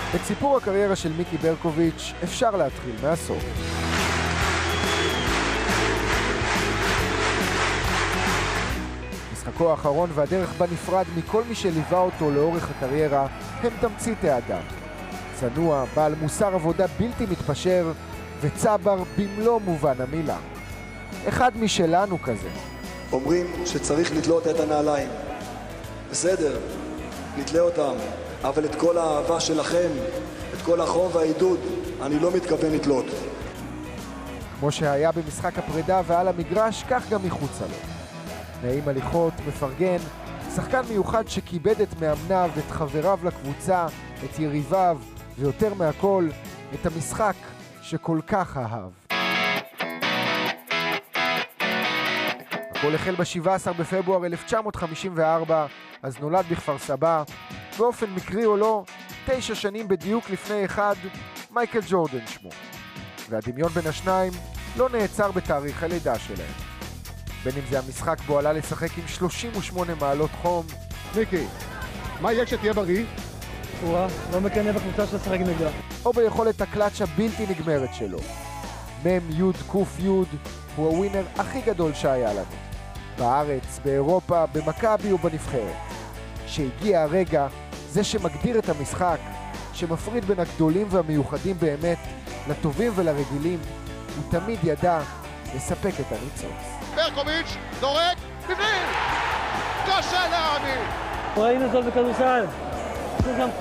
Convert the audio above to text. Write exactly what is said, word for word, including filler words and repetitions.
את סיפור הקריירה של מיקי ברקוביץ' אפשר להתחיל מהסוף. משחקו האחרון והדרך בה נפרד מכל מי שליווה אותו לאורך הקריירה הם תמצית האדם. צנוע, בעל מוסר עבודה בלתי מתפשר וצבר במלוא מובן המילה. אחד משלנו כזה. אומרים שצריך לתלות את הנעליים. בסדר, נתלה אותם, אבל את כל האהבה שלכם, את כל החום והעידוד, אני לא מתכוון לתלות. כמו שהיה במשחק הפרידה ועל המגרש, כך גם מחוצה לו. נעים הליכות, מפרגן, שחקן מיוחד שכיבד את מאמניו, את חבריו לקבוצה, את יריביו, ויותר מהכל, את המשחק שכל כך אהב. הכל החל ב-שבעה עשר בפברואר אלף תשע מאות חמישים וארבע, אז נולד בכפר סבא, באופן מקרי או לא, תשע שנים בדיוק לפני אחד, מייקל ג'ורדן שמו. והדמיון בין השניים לא נעצר בתאריך הלידה שלהם. בין אם זה המשחק בו עלה לשחק עם שלושים ושמונה מעלות חום. מיקי, מה יהיה כשתהיה בריא? וואה, לא מקנא בקבוצה של לשחק נגדה. או ביכולת הקלאץ' הבלתי נגמרת שלו. מם יוד קוף יוד הוא הווינר הכי גדול שהיה לנו. בארץ, באירופה, במכבי ובנבחרת. שהגיע הרגע, זה שמגדיר את המשחק, שמפריד בין הגדולים והמיוחדים באמת, לטובים ולרגילים, הוא תמיד ידע לספק את הניצוץ. ברקוביץ' זורק, בפנים! קשה להאמין! ראינו זאת בכדורסל.